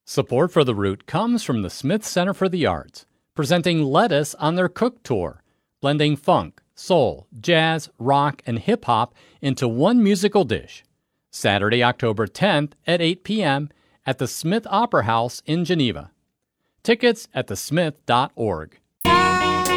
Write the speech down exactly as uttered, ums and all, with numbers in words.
Support for The Root comes from the Smith Center for the Arts, presenting Lettuce on their Cook Tour, blending funk, soul, jazz, rock, and hip-hop into one musical dish. Saturday, October tenth at eight p.m. at the Smith Opera House in Geneva. Tickets at the smith dot org.